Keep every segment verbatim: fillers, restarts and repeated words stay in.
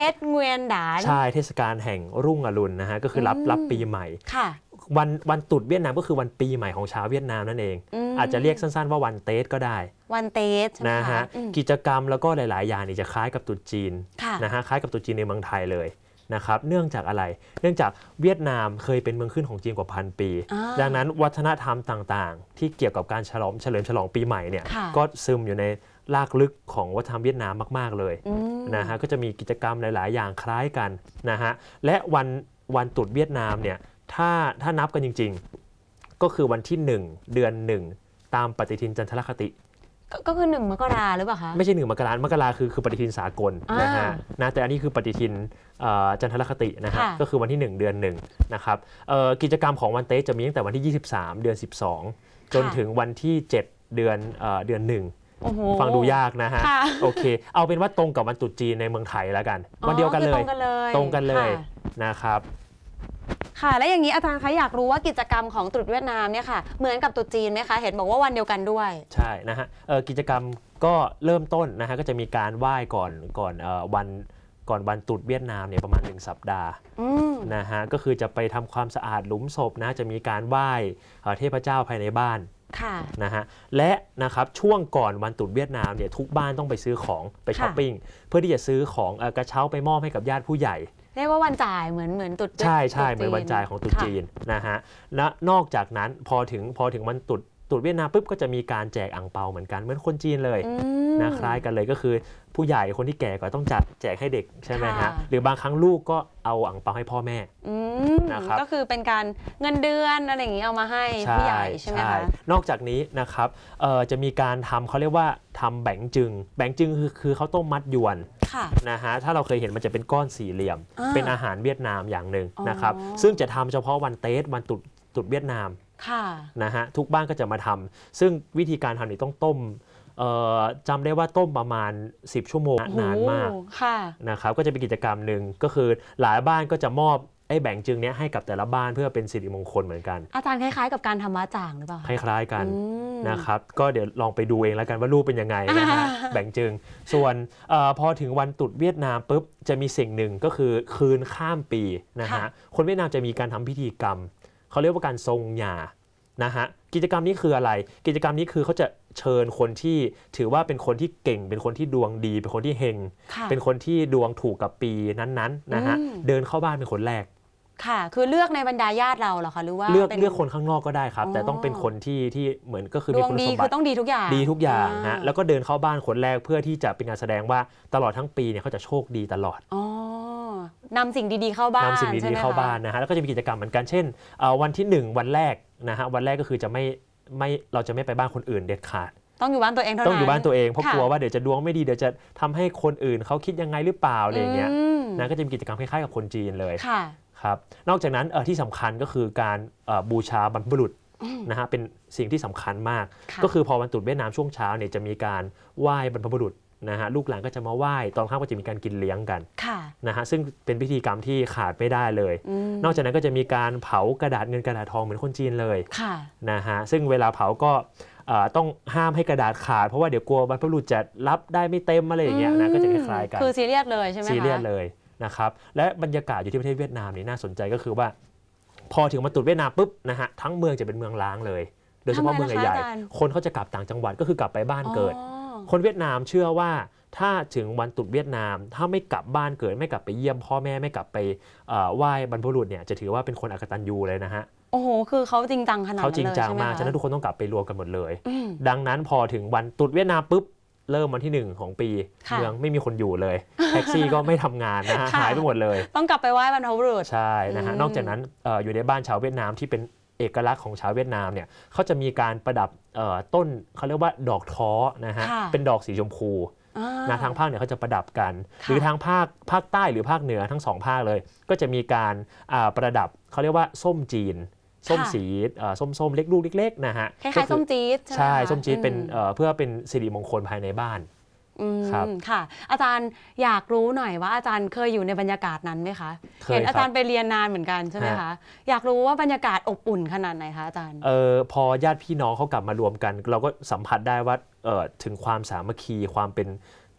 เทศเงวียนดานใช่เทศกาลแห่งรุ่งอรุณนะฮะก็คือรับรับปีใหม่ค่ะวันวันตรุษเวียดนามก็คือวันปีใหม่ของชาวเวียดนามนั่นเองอาจจะเรียกสั้นๆว่าวันเตสก็ได้วันเตสนะฮะกิจกรรมแล้วก็หลายๆอย่างนี่จะคล้ายกับตรุษจีนนะฮะคล้ายกับตรุษจีนในเมืองไทยเลยนะครับเนื่องจากอะไรเนื่องจากเวียดนามเคยเป็นเมืองขึ้นของจีนกว่าพันปีดังนั้นวัฒนธรรมต่างๆที่เกี่ยวกับการฉลองเฉลิมฉลองปีใหม่เนี่ยก็ซึมอยู่ในรากลึกของวัฒนธรรมเวียดนามมากๆเลยนะฮะก็จะมีกิจกรรมหลายๆอย่างคล้ายกันนะฮะและวันวันตรุษเวียดนามเนี่ยถ้าถ้านับกันจริงๆก็คือวันที่หนึ่งเดือนหนึ่งตามปฏิทินจันทรคติก็คือหนึ่งมกราหรือเปล่าคะไม่ใช่หนึ่งมกรามกราคือคือปฏิทินสากลนะฮะนะแต่อันนี้คือปฏิทินจันทรคตินะฮะก็คือวันที่หนึ่งเดือนหนึ่งนะครับกิจกรรมของวันเตสจะมีตั้งแต่วันที่ยี่สิบสามเดือนสิบสองจนถึงวันที่เจ็ดเดือนเดือนหนึ่งฟังดูยากนะฮะโอเคเอาเป็นว่าตรงกับวันตรุษจีนในเมืองไทยแล้วกันวันเดียวกันเลยตรงกันเลยนะครับค่ะและอย่างนี้อาจารย์คะอยากรู้ว่ากิจกรรมของตรุษเวียดนามเนี่ยค่ะเหมือนกับตรุษจีนไหมคะเห็นบอกว่าวันเดียวกันด้วยใช่นะฮะกิจกรรมก็เริ่มต้นนะฮะก็จะมีการไหว้ก่อนก่อนวันก่อนวันตรุษเวียดนามเนี่ยประมาณหนึ่งสัปดาห์นะฮะก็คือจะไปทำความสะอาดหลุมศพนะจะมีการไหว้เทพเจ้าภายในบ้านนะฮะและนะครับช่วงก่อนวันตรุษเวียดนามเนี่ยทุกบ้านต้องไปซื้อของไปช้อปปิ้งเพื่อที่จะซื้อของกระเช้าไปมอบให้กับญาติผู้ใหญ่เรียกว่าวันจ่ายเหมือนเหมือนตรุษใช่ใช่เหมือนวันจ่ายของตรุษจีนนะฮะและนอกจากนั้นพอถึงพอถึงวันตรุษตรุษเวียดนามปุ๊บก็จะมีการแจกอั่งเปาเหมือนกันเหมือนคนจีนเลยนะคล้ายกันเลยก็คือผู้ใหญ่คนที่แก่ก็ต้องจัดแจกให้เด็กใช่ไหมฮะหรือบางครั้งลูกก็เอาอั่งเปาให้พ่อแม่นะครับก็คือเป็นการเงินเดือนอะไรอย่างนี้เอามาให้ผู้ใหญ่ใช่ไหมคะนอกจากนี้นะครับจะมีการทำเขาเรียกว่าทำแบงจึงแบงจึงคือคือข้าวต้มมัดยวนนะฮะถ้าเราเคยเห็นมันจะเป็นก้อนสี่เหลี่ยมเป็นอาหารเวียดนามอย่างหนึ่งนะครับซึ่งจะทำเฉพาะวันเตสวันตรุษตรุษเวียดนามนะฮะทุกบ้านก็จะมาทำซึ่งวิธีการทำนี่ต้องต้มจำได้ว่าต้มประมาณสิบชั่วโมงนานมากนะครับก็จะเป็นกิจกรรมหนึ่งก็คือหลายบ้านก็จะมอบไอ้แบ่งจึงเนี้ยให้กับแต่ละบ้านเพื่อเป็นสิริมงคลเหมือนกันอาจารย์คล้ายๆกับการทำม้าจ่างหรือเปล่าคล้ายๆกันนะครับก็เดี๋ยวลองไปดูเองแล้วกันว่ารูปเป็นยังไงนะฮะแบ่งจึงส่วนอพอถึงวันตรุษเวียดนามปุ๊บจะมีสิ่งหนึ่งก็คือคืนข้ามปีนะฮะคนเวียดนามจะมีการทำพิธีกรรมเขาเรียกว่าการทรงหย่านะฮะกิจกรรมนี้คืออะไรกิจกรรมนี้คือเขาจะเชิญคนที่ถือว่าเป็นคนที่เก่งเป็นคนที่ดวงดีเป็นคนที่เฮงเป็นคนที่ดวงถูกกับปีนั้นๆนะฮะเดินเข้าบ้านเป็นคนแรกค่ะคือเลือกในบรรดาญาติเราเหรอคะหรือว่าเลือกเลือกคนข้างนอกก็ได้ครับแต่ต้องเป็นคนที่ที่เหมือนก็คือมีคุณสมบัติต้องดีทุกอย่างดีทุกอย่างนะแล้วก็เดินเข้าบ้านคนแรกเพื่อที่จะเป็นการแสดงว่าตลอดทั้งปีเนี่ยเขาจะโชคดีตลอดอ๋อนำสิ่งดีๆเข้าบ้านนำสิ่งดีๆเข้าบ้านนะฮะแล้วก็จะมีกิจกรรมเหมือนกันเช่นวันที่หนึ่งวันแรกนะฮะวันแรกก็คือจะไม่ไม่เราจะไม่ไปบ้านคนอื่นเด็ดขาดต้องอยู่บ้านตัวเองเท่านั้นต้องอยู่บ้านตัวเองเพราะกลัวว่าเดี๋ยวจะดวงไม่ดีเดี๋ยวจะทำให้คนอื่นเขาคิดยังไงหรือเปล่าอะไรอย่างเงี้ยนะก็จะมีกิจกรรมคล้ายๆกับคนจีนเลยครับนอกจากนั้นที่สำคัญก็คือการบูชาบรรพบุรุษนะฮะเป็นสิ่งที่สำคัญมากก็คือพอวันตรุษเวียดนามช่วงเช้าเนี่ยจะมีการไหว้บรรพบุรุษนะฮะลูกหลานก็จะมาไหว้ตอนค่ำก็จะมีการกินเลี้ยงกันนะฮะซึ่งเป็นพิธีกรรมที่ขาดไม่ได้เลยนอกจากนั้นก็จะมีการเผากระดาษเงินกระดาษทองเหมือนคนจีนเลยนะฮะซึ่งเวลาเผาก็ต้องห้ามให้กระดาษขาดเพราะว่าเดี๋ยวกลัวบรรพบุรุษจะรับได้ไม่เต็มอะไรอย่างเงี้ยนะก็จะคล้ายๆกันคือซีเรียสเลยใช่ไหมคะซีเรียสเลยนะครับและบรรยากาศอยู่ที่ประเทศเวียดนามนี่น่าสนใจก็คือว่าพอถึงวันตรุษเวียดนามปุ๊บนะฮะทั้งเมืองจะเป็นเมืองล้างเลยโดยเฉพาะเมืองใหญ่ๆคนเขาจะกลับต่างจังหวัดก็คือกลับไปบ้านเกิดคนเวียดนามเชื่อว่าถ้าถึงวันตรุษเวียดนามถ้าไม่กลับบ้านเกิดไม่กลับไปเยี่ยมพ่อแม่ไม่กลับไปไหว้บรรพบุรุษเนี่ยจะถือว่าเป็นคนอกตัญญูเลยนะฮะโอ้โหคือเขาจริงจังขนาดนั้นเลยเขาจริงจังมากฉะนั้นทุกคนต้องกลับไปรวมกันหมดเลยดังนั้นพอถึงวันตรุษเวียดนามปุ๊บเริ่มวันที่หนึ่งของปีเมืองไม่มีคนอยู่เลยแท็กซี่ก็ไม่ทำงานนะฮะหายไปหมดเลยต้องกลับไปไหว้บรรพบุรุษใช่นะฮะนอกจากนั้นอยู่ในบ้านชาวเวียดนามที่เป็นเอกลักษณ์ของชาวเวียดนามเนี่ยเขาจะมีการประดับต้นเขาเรียกว่าดอกท้อนะฮะเป็นดอกสีชมพูนะทางภาคเหนือเขาจะประดับกันหรือทางภาคภาคใต้หรือภาคเหนือทั้งสองภาคเลยก็จะมีการประดับเขาเรียกว่าส้มจีนส้มสีส้มๆเล็กลูกเล็กๆนะฮะคล้ายๆส้มจี๊ดใช่ส้มจี๊ดเป็นเพื่อเป็นสิริมงคลภายในบ้านครับค่ะอาจารย์อยากรู้หน่อยว่าอาจารย์เคยอยู่ในบรรยากาศนั้นไหมคะเห็นอาจารย์ไปเรียนนานเหมือนกันใช่ไหมคะอยากรู้ว่าบรรยากาศอบอุ่นขนาดไหนคะอาจารย์เออพอญาติพี่น้องเขากลับมารวมกันเราก็สัมผัสได้ว่าเออถึงความสามัคคีความเป็น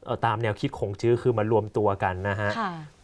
ตามแนวคิดของจื้อคือมารวมตัวกันนะฮะ